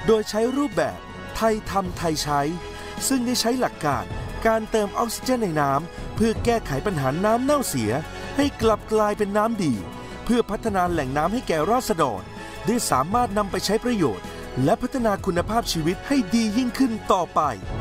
โดยใช้รูปแบบไทยทำไทยใช้ซึ่งได้ใช้หลักการการเติมออกซิเจนในน้ำเพื่อแก้ไขปัญหาน้ำเน่าเสียให้กลับกลายเป็นน้ำดีเพื่อพัฒนาแหล่งน้ำให้แก่ราษฎรได้สามารถนำไปใช้ประโยชน์และพัฒนาคุณภาพชีวิตให้ดียิ่งขึ้นต่อไป